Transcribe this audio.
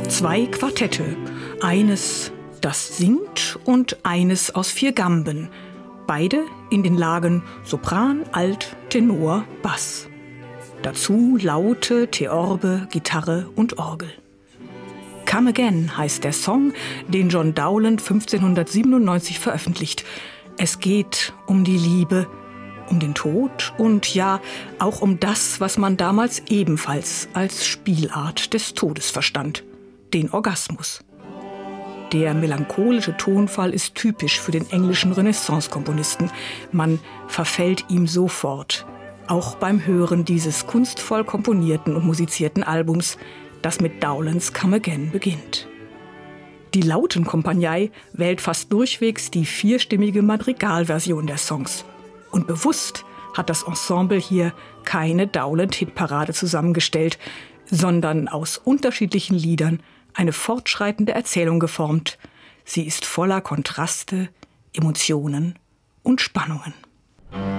2 Quartette, eines, das singt, und eines aus 4 Gamben, beide in den Lagen Sopran, Alt, Tenor, Bass. Dazu Laute, Theorbe, Gitarre und Orgel. Come Again heißt der Song, den John Dowland 1597 veröffentlicht. Es geht um die Liebe, um den Tod und ja, auch um das, was man damals ebenfalls als Spielart des Todes verstand, den Orgasmus. Der melancholische Tonfall ist typisch für den englischen Renaissance-Komponisten. Man verfällt ihm sofort, auch beim Hören dieses kunstvoll komponierten und musizierten Albums, das mit Dowlands Come Again beginnt. Die Lautenkompanie wählt fast durchwegs die 4-stimmige Madrigalversion der Songs. Und bewusst hat das Ensemble hier keine Dowland-Hitparade zusammengestellt, sondern aus unterschiedlichen Liedern eine fortschreitende Erzählung geformt. Sie ist voller Kontraste, Emotionen und Spannungen.